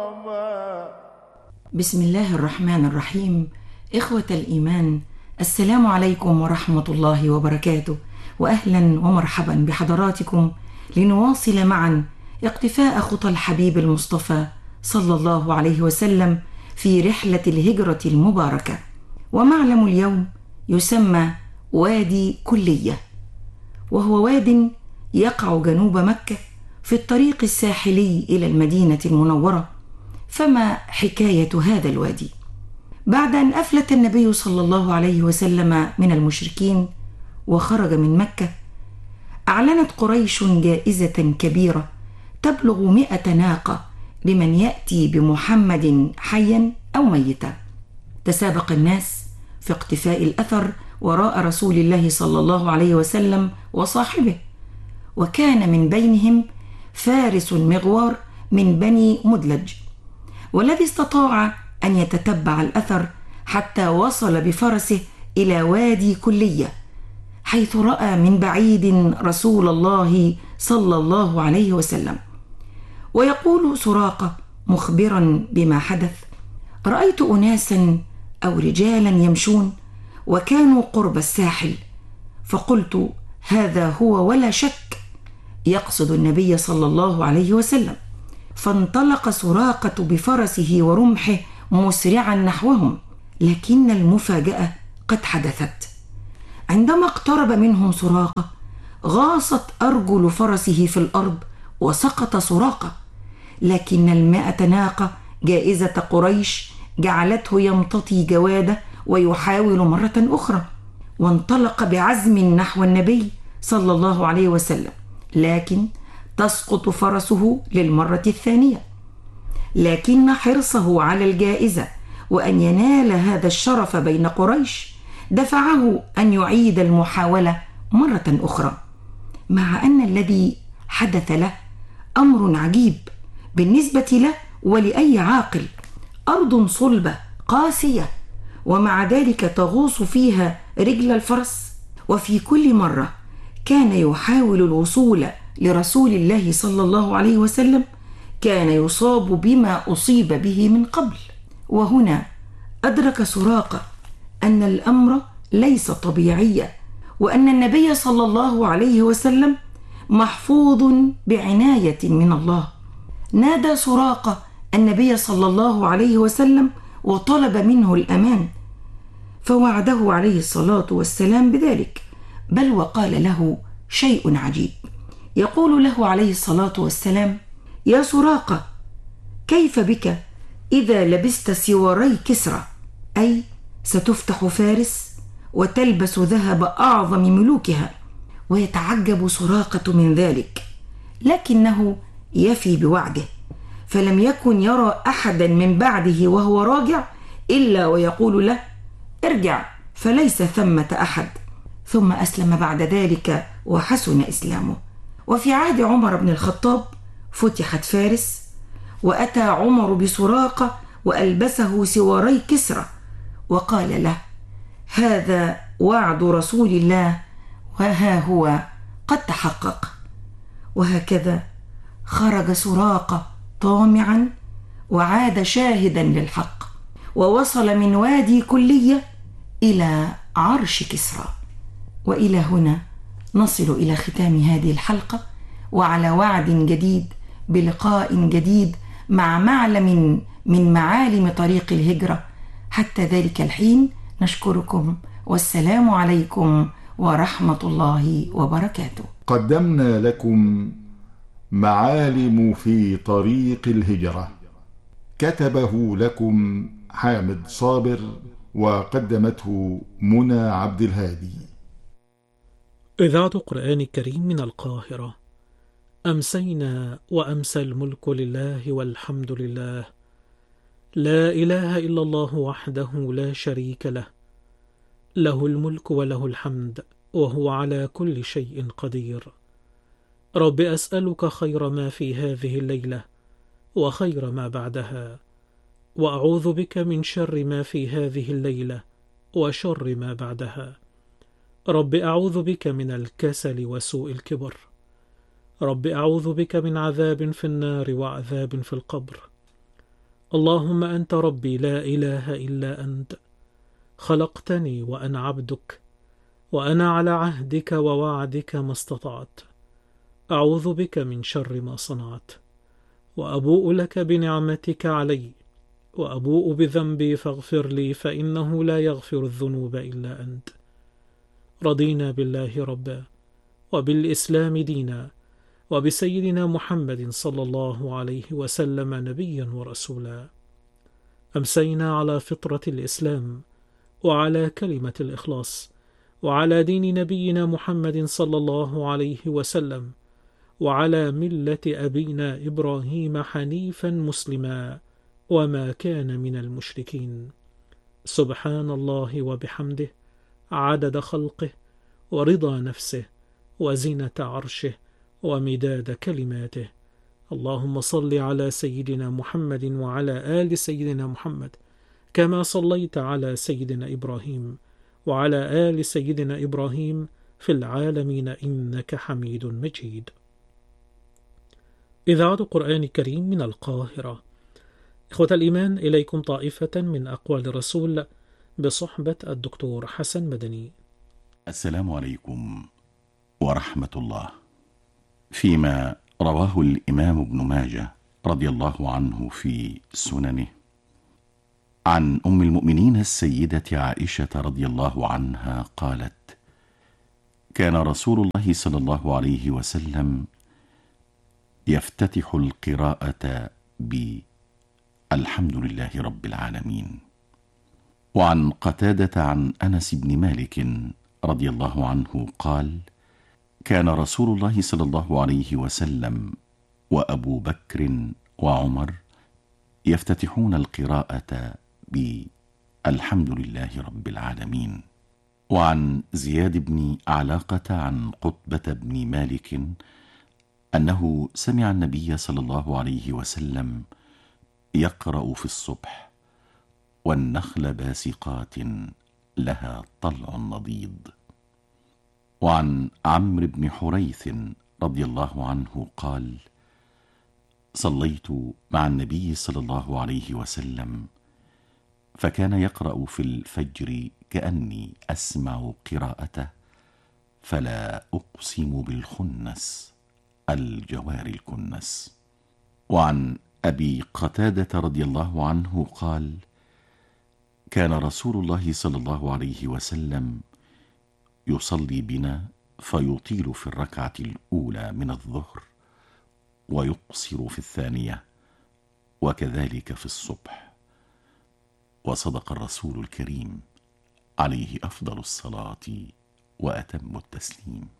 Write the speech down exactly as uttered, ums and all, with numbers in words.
بسم الله الرحمن الرحيم. إخوة الإيمان، السلام عليكم ورحمة الله وبركاته، وأهلا ومرحبا بحضراتكم لنواصل معا اقتفاء خطى الحبيب المصطفى صلى الله عليه وسلم في رحلة الهجرة المباركة. ومعلم اليوم يسمى وادي كلية، وهو واد يقع جنوب مكة في الطريق الساحلي إلى المدينة المنورة. فما حكاية هذا الوادي؟ بعد أن أفلت النبي صلى الله عليه وسلم من المشركين وخرج من مكة، أعلنت قريش جائزة كبيرة تبلغ مئة ناقة لمن يأتي بمحمد حيا أو ميتا. تسابق الناس في اقتفاء الأثر وراء رسول الله صلى الله عليه وسلم وصاحبه، وكان من بينهم فارس مغوار من بني مدلج، والذي استطاع أن يتتبع الأثر حتى وصل بفرسه إلى وادي كلية، حيث رأى من بعيد رسول الله صلى الله عليه وسلم. ويقول سراقة مخبرا بما حدث: رأيت أناسا أو رجالا يمشون وكانوا قرب الساحل، فقلت هذا هو ولا شك، يقصد النبي صلى الله عليه وسلم. فانطلق سراقة بفرسه ورمحه مسرعا نحوهم، لكن المفاجأة قد حدثت. عندما اقترب منهم سراقة غاصت أرجل فرسه في الأرض وسقط سراقة، لكن المائة ناقة جائزة قريش جعلته يمتطي جواده ويحاول مرة أخرى، وانطلق بعزم نحو النبي صلى الله عليه وسلم، لكن تسقط فرسه للمرة الثانية. لكن حرصه على الجائزة وأن ينال هذا الشرف بين قريش دفعه أن يعيد المحاولة مرة أخرى، مع أن الذي حدث له أمر عجيب بالنسبة له ولأي عاقل. أرض صلبة قاسية، ومع ذلك تغوص فيها رجل الفرس، وفي كل مرة كان يحاول الوصول لرسول الله صلى الله عليه وسلم كان يصاب بما أصيب به من قبل. وهنا أدرك سراقة أن الأمر ليس طبيعيا، وأن النبي صلى الله عليه وسلم محفوظ بعناية من الله. نادى سراقة النبي صلى الله عليه وسلم وطلب منه الأمان، فوعده عليه الصلاة والسلام بذلك، بل وقال له شيء عجيب. يقول له عليه الصلاة والسلام: يا سراقة، كيف بك إذا لبست سواري كسرى؟ أي ستفتح فارس وتلبس ذهب أعظم ملوكها. ويتعجب سراقة من ذلك، لكنه يفي بوعده، فلم يكن يرى أحدا من بعده وهو راجع إلا ويقول له: ارجع فليس ثمة أحد. ثم أسلم بعد ذلك وحسن إسلامه. وفي عهد عمر بن الخطاب فتحت فارس، وأتى عمر بسراقة وألبسه سواري كسرى وقال له: هذا وعد رسول الله، وها هو قد تحقق. وهكذا خرج سراقة طامعا وعاد شاهدا للحق، ووصل من وادي كلية إلى عرش كسرى. وإلى هنا نصل إلى ختام هذه الحلقة، وعلى وعد جديد بلقاء جديد مع معلم من معالم طريق الهجرة. حتى ذلك الحين نشكركم، والسلام عليكم ورحمة الله وبركاته. قدمنا لكم معالم في طريق الهجرة، كتبه لكم حامد صابر، وقدمته منى عبد الهادي. إذاعة قرآن الكريم من القاهرة. أمسينا وأمسى الملك لله والحمد لله، لا إله إلا الله وحده لا شريك له، له الملك وله الحمد وهو على كل شيء قدير. رب أسألك خير ما في هذه الليلة وخير ما بعدها، وأعوذ بك من شر ما في هذه الليلة وشر ما بعدها. رب أعوذ بك من الكسل وسوء الكبر. رب أعوذ بك من عذاب في النار وعذاب في القبر. اللهم أنت ربي لا إله إلا أنت، خلقتني وأنا عبدك، وأنا على عهدك ووعدك ما استطعت، أعوذ بك من شر ما صنعت، وأبوء لك بنعمتك علي، وأبوء بذنبي فاغفر لي، فإنه لا يغفر الذنوب إلا أنت. رضينا بالله ربا، وبالإسلام دينا، وبسيدنا محمد صلى الله عليه وسلم نبيا ورسولا. أمسينا على فطرة الإسلام، وعلى كلمة الإخلاص، وعلى دين نبينا محمد صلى الله عليه وسلم، وعلى ملة أبينا إبراهيم حنيفا مسلما، وما كان من المشركين. سبحان الله وبحمده، عدد خلقه، ورضا نفسه، وزنة عرشه، ومداد كلماته. اللهم صل على سيدنا محمد وعلى آل سيدنا محمد، كما صليت على سيدنا إبراهيم وعلى آل سيدنا إبراهيم في العالمين إنك حميد مجيد. إذاعة القرآن الكريم من القاهرة. إخوة الإيمان، إليكم طائفة من أقوال الرسول بصحبة الدكتور حسن مدني. السلام عليكم ورحمة الله. فيما رواه الإمام ابن ماجه رضي الله عنه في سننه عن أم المؤمنين السيدة عائشة رضي الله عنها قالت: كان رسول الله صلى الله عليه وسلم يفتتح القراءة بالحمد لله رب العالمين. وعن قتادة عن أنس بن مالك رضي الله عنه قال: كان رسول الله صلى الله عليه وسلم وأبو بكر وعمر يفتتحون القراءة بالحمد لله رب العالمين. وعن زياد بن علاقة عن قطبة بن مالك أنه سمع النبي صلى الله عليه وسلم يقرأ في الصبح: والنخل باسقات لها طلع نضيد. وعن عمرو بن حريث رضي الله عنه قال: صليت مع النبي صلى الله عليه وسلم فكان يقرأ في الفجر كأني أسمع قراءته: فلا أقسم بالخنس الجوار الكنس. وعن أبي قتادة رضي الله عنه قال: كان رسول الله صلى الله عليه وسلم يصلي بنا فيطيل في الركعة الأولى من الظهر ويقصر في الثانية، وكذلك في الصبح. وصدق الرسول الكريم عليه أفضل الصلاة وأتم التسليم.